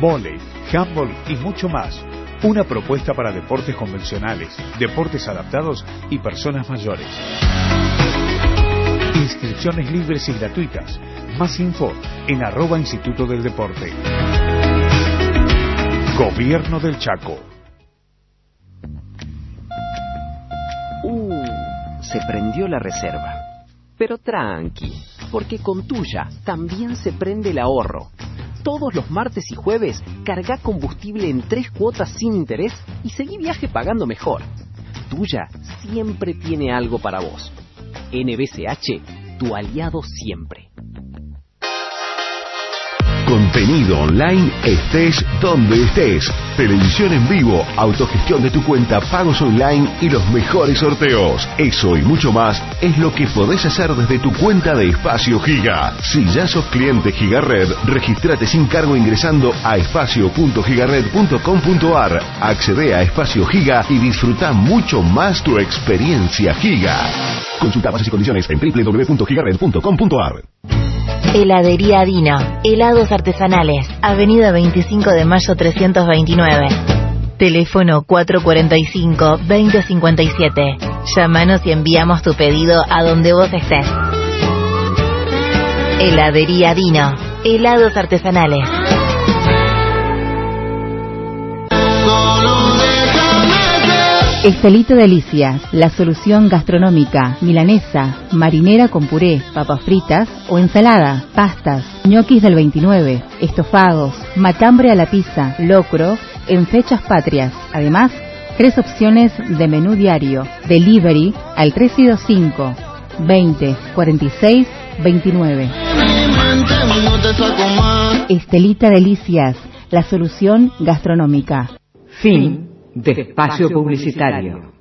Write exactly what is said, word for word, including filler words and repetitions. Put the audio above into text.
vóley, handball y mucho más. Una propuesta para deportes convencionales, deportes adaptados y personas mayores. Inscripciones libres y gratuitas. Más info en arroba Instituto del Deporte. Gobierno del Chaco. Uh, se prendió la reserva. Pero tranqui, porque con Tuya también se prende el ahorro. Todos los martes y jueves, carga combustible en tres cuotas sin interés y seguí viaje pagando mejor. Tuya siempre tiene algo para vos. N B C H, tu aliado siempre. Contenido online, estés donde estés. Televisión en vivo, autogestión de tu cuenta, pagos online y los mejores sorteos. Eso y mucho más es lo que podés hacer desde tu cuenta de Espacio Giga. Si ya sos cliente Gigared, registrate sin cargo ingresando a espacio punto gigared punto com punto ar. Accede a Espacio Giga y disfruta mucho más tu experiencia Giga. Consulta bases y condiciones en doble u doble u doble u punto gigared punto com punto ar. Heladería Dino, helados artesanales, Avenida veinticinco de mayo trescientos veintinueve. Teléfono cuatro cuatro cinco, veinte cincuenta y siete. Llámanos y enviamos tu pedido a donde vos estés. Heladería Dino, helados artesanales. Estelito Delicias, la solución gastronómica, milanesa, marinera con puré, papas fritas o ensalada, pastas, ñoquis del veintinueve, estofados, matambre a la pizza, locro, en fechas patrias. Además, tres opciones de menú diario, delivery al tres dos cinco, veinte, cuarenta y seis, veintinueve. Estelita Delicias, la solución gastronómica. Fin de espacio publicitario.